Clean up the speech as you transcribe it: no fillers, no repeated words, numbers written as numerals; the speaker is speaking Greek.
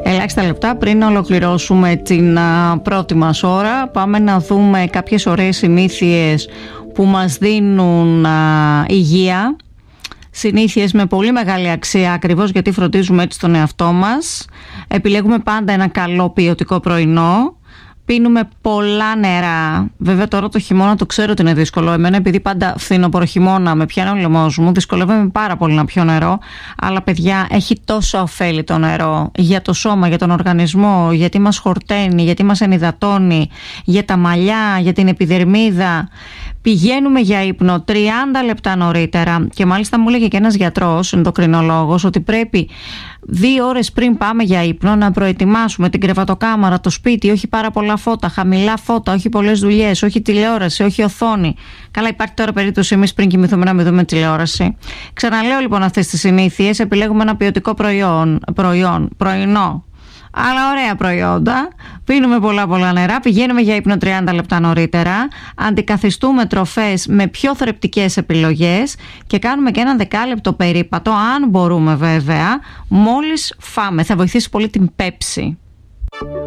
Ελάχιστα λεπτά πριν ολοκληρώσουμε την πρώτη μας ώρα, πάμε να δούμε κάποιες ωραίες συνήθειες που μας δίνουν υγεία. Συνήθειες με πολύ μεγάλη αξία, ακριβώς γιατί φροντίζουμε έτσι τον εαυτό μας. Επιλέγουμε πάντα ένα καλό ποιοτικό πρωινό. Πίνουμε πολλά νερά. Βέβαια τώρα το χειμώνα το ξέρω ότι είναι δύσκολο. Εμένα επειδή πάντα φθινόπωρο χειμώνα με πιάνει ο λαιμός μου, δυσκολεύομαι πάρα πολύ να πιω νερό. Αλλά παιδιά, έχει τόσο ωφέλη το νερό για το σώμα, για τον οργανισμό, γιατί μας χορταίνει, γιατί μας ενυδατώνει, για τα μαλλιά, για την επιδερμίδα. Πηγαίνουμε για ύπνο 30 λεπτά νωρίτερα και μάλιστα μου έλεγε και ένας γιατρός, ενδοκρινολόγος, ότι πρέπει 2 ώρες πριν πάμε για ύπνο να προετοιμάσουμε την κρεβατοκάμαρα, το σπίτι, όχι πάρα πολλά φώτα, χαμηλά φώτα, όχι πολλές δουλειές, όχι τηλεόραση, όχι οθόνη. Καλά, υπάρχει τώρα περίπτωση εμείς πριν κοιμηθούμε να μην δούμε τηλεόραση. Ξαναλέω λοιπόν αυτές τις συνήθειες, επιλέγουμε ένα ποιοτικό πρωινό. Αλλά ωραία προϊόντα, πίνουμε πολλά νερά, πηγαίνουμε για ύπνο 30 λεπτά νωρίτερα, αντικαθιστούμε τροφές με πιο θρεπτικές επιλογές και κάνουμε και ένα 10 λεπτό περίπατο, αν μπορούμε βέβαια, μόλις φάμε. Θα βοηθήσει πολύ την πέψη.